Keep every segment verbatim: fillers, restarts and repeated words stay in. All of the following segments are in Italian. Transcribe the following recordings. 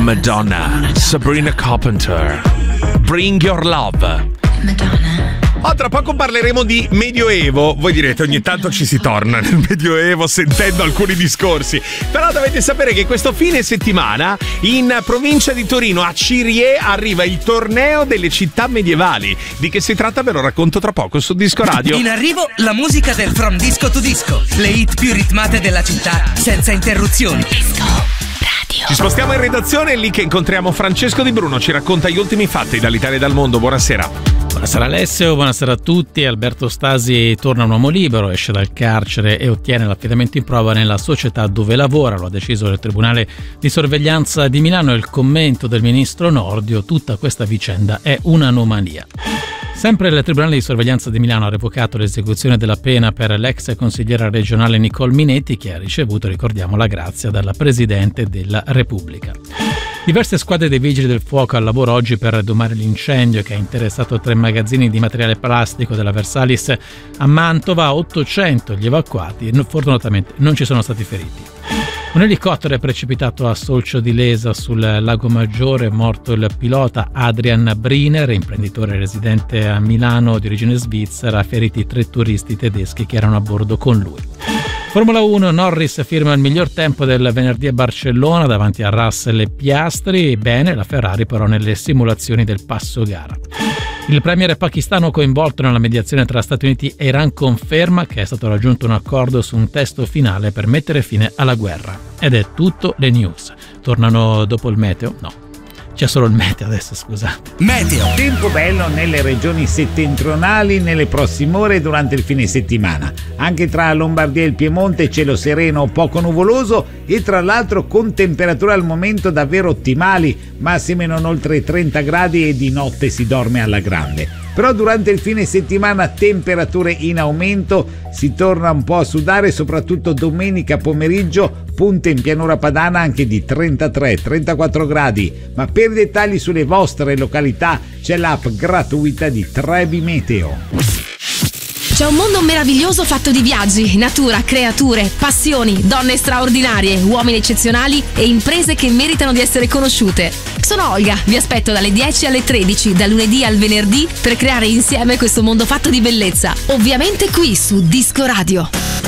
Madonna, Sabrina Carpenter, Bring Your Love. Madonna. Oh, tra poco parleremo di Medioevo. Voi direte, ogni tanto ci si torna nel Medioevo sentendo alcuni discorsi. Però dovete sapere che questo fine settimana in provincia di Torino, a Cirie, arriva il torneo delle città medievali. Di che si tratta ve lo racconto tra poco su Disco Radio. In arrivo la musica del From Disco to Disco. Le hit più ritmate della città senza interruzioni. Disco Radio. Ci spostiamo in redazione, è lì che incontriamo Francesco Di Bruno. Ci racconta gli ultimi fatti dall'Italia e dal mondo. Buonasera. Buonasera Alessio, buonasera a tutti. Alberto Stasi torna un uomo libero, esce dal carcere e ottiene l'affidamento in prova nella società dove lavora. Lo ha deciso il Tribunale di Sorveglianza di Milano e il commento del ministro Nordio: tutta questa vicenda è un'anomalia. Sempre il Tribunale di Sorveglianza di Milano ha revocato l'esecuzione della pena per l'ex consigliera regionale Nicole Minetti, che ha ricevuto, ricordiamo, la grazia dalla Presidente della Repubblica. Diverse squadre dei Vigili del Fuoco al lavoro oggi per domare l'incendio che ha interessato tre magazzini di materiale plastico della Versalis a Mantova. ottocento gli evacuati e fortunatamente non ci sono stati feriti. Un elicottero è precipitato a Solcio di Lesa sul Lago Maggiore, è morto il pilota Adrian Briner, imprenditore residente a Milano di origine svizzera, feriti tre turisti tedeschi che erano a bordo con lui. Formula uno, Norris firma il miglior tempo del venerdì a Barcellona davanti a Russell e Piastri. Bene, la Ferrari però nelle simulazioni del passo gara. Il premier pakistano coinvolto nella mediazione tra Stati Uniti e Iran conferma che è stato raggiunto un accordo su un testo finale per mettere fine alla guerra. Ed è tutto le news. Tornano dopo il meteo? No. C'è solo il meteo adesso, scusate. Meteo. Tempo bello nelle regioni settentrionali nelle prossime ore e durante il fine settimana. Anche tra Lombardia e il Piemonte cielo sereno o poco nuvoloso e tra l'altro con temperature al momento davvero ottimali, massime non oltre trenta gradi e di notte si dorme alla grande. Però durante il fine settimana temperature in aumento, si torna un po' a sudare, soprattutto domenica pomeriggio, punte in pianura padana anche di trentatré trentaquattro gradi. Ma per i dettagli sulle vostre località c'è l'app gratuita di Trebi Meteo. C'è un mondo meraviglioso fatto di viaggi, natura, creature, passioni, donne straordinarie, uomini eccezionali e imprese che meritano di essere conosciute. Sono Olga, vi aspetto dalle dieci alle tredici, da lunedì al venerdì, per creare insieme questo mondo fatto di bellezza. Ovviamente qui su Disco Radio.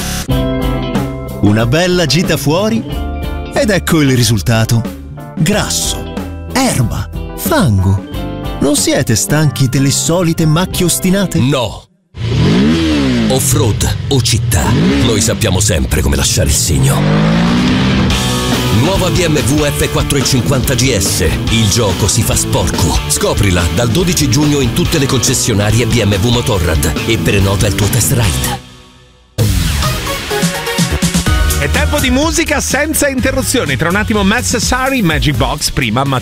Una bella gita fuori ed ecco il risultato. Grasso, erba, fango. Non siete stanchi delle solite macchie ostinate? No! Off-road o città, noi sappiamo sempre come lasciare il segno. Nuova B M W F quattrocentocinquanta G S. Il gioco si fa sporco. Scoprila dal dodici giugno in tutte le concessionarie B M W Motorrad e prenota il tuo test ride. È tempo di musica senza interruzioni. Tra un attimo Matt Sassari, Magic Box, prima Matteo